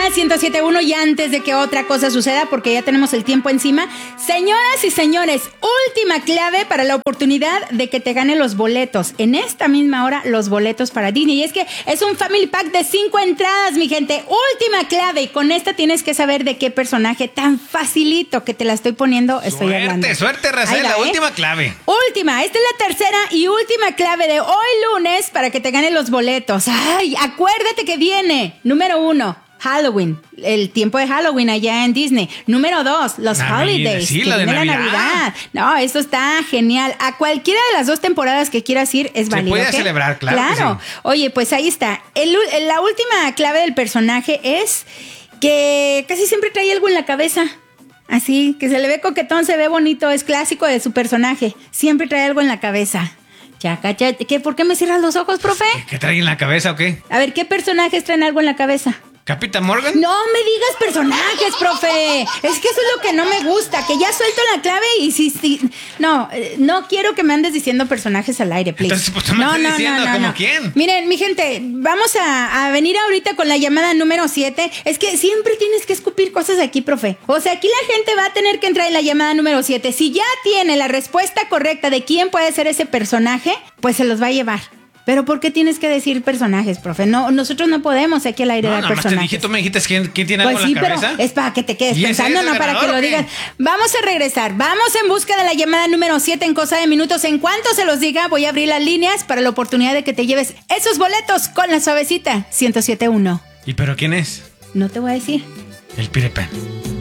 107.1 y antes de que otra cosa suceda, porque ya tenemos el tiempo encima, señoras y señores, última clave para la oportunidad de que te ganen los boletos. En esta misma hora, los boletos para Disney. Y es que es un Family Pack de 5 entradas, mi gente. Última clave. Y con esta tienes que saber de qué personaje tan facilito que te la estoy poniendo estoy hablando. Suerte, Rafael, la última clave. Última. Esta es la tercera y última clave de hoy lunes para que te ganen los boletos. Ay, acuérdate que viene. Número 1. Halloween, el tiempo de Halloween allá en Disney. Número 2, los holidays, sí, que la de viene la Navidad. Navidad. No, esto está genial. A cualquiera de las 2 temporadas que quieras ir es válido. Se puede ¿okay? celebrar, claro que sí. Oye, pues ahí está. La última clave del personaje es que casi siempre trae algo en la cabeza. Así, que se le ve coquetón, se ve bonito, es clásico de su personaje. Siempre trae algo en la cabeza. ¿Por qué me cierras los ojos, profe? ¿Qué trae en la cabeza o qué? A ver, ¿qué personajes traen algo en la cabeza? ¿Capitán Morgan? No me digas personajes, profe. Es que eso es lo que no me gusta. Que ya suelto la clave y sí. No quiero que me andes diciendo personajes al aire, please. Entonces, pues tú me estás diciendo, ¿como quién? Miren, mi gente, vamos a venir ahorita con la llamada número 7. Es que siempre tienes que escupir cosas aquí, profe. O sea, aquí la gente va a tener que entrar en la llamada número 7. Si ya tiene la respuesta correcta de quién puede ser ese personaje, pues se los va a llevar. Pero ¿por qué tienes que decir personajes, profe? No, nosotros no podemos aquí al aire dar personajes. Tú me dijiste quién tiene algo pues en la cabeza. Pero es para que te quedes ¿Y pensando, no para que lo digas. Vamos a regresar. Vamos en busca de la llamada número 7 en cosa de minutos. En cuanto se los diga, voy a abrir las líneas para la oportunidad de que te lleves esos boletos con la suavecita 107.1. ¿Y pero quién es? No te voy a decir. El Peter Pan.